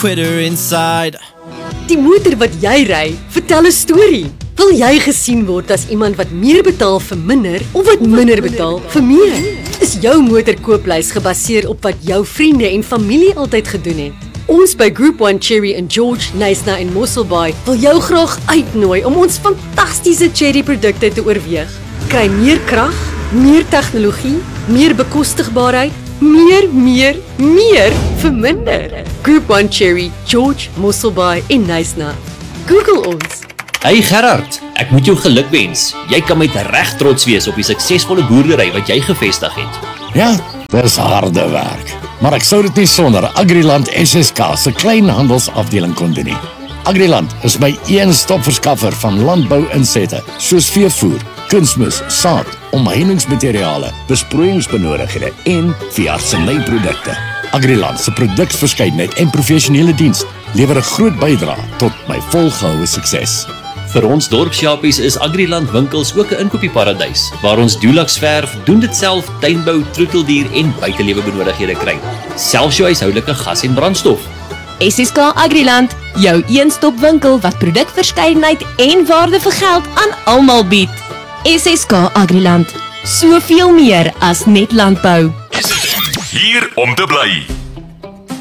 quitter inside. Die motor wat jy ry, vertel 'n storie. Wil jy gesien word as iemand wat meer betaal vir minder of wat minder betaal vir meer? Is jou motorkooplys gebaseer op wat jou vriende en familie altyd gedoen het? Ons by Group 1 Cherry in George, Knysna en Mosselbaai wil jou graag uitnooi om ons fantastiese cherry produkte te oorweeg. Kry meer krag, meer tegnologie, meer bekostigbaarheid, meer vir minder. Group 1 Cherry, George, Mosselbaai en Knysna. Google ons. Hey Gerard, ek moet jou gelukwens. Jy kan met reg trots wees op die suksesvolle boerdery wat jy gevestig het. Ja, dis harde werk. Maar ek sou dit nie sonder Agriland SSK se kleinhandelsafdeling kon doen nie. Agriland is my een-stop verskaffer van landbouinsette, soos veevoer, kunsmis, saad, omheiningsmateriale, besproeiingsbenodighede en veeartsenyprodukte. Agriland se produksverskeidenheid en professionele diens lewer 'n groot bydrae tot my volgehoue sukses. Vir ons dorpsjapies is Agriland winkels ook 'n inkopieparadys, waar ons Dulux-verf, doen dit self, tuinbou, troeteldier en buitelewe benodighede kry. Selfs jou huishoudelike gas en brandstof. SSK Agriland, jou een-stop winkel wat produkverskeidenheid en waarde vir geld aan almal bied. SSK Agriland, soveel meer as net landbou. Hier om te bly.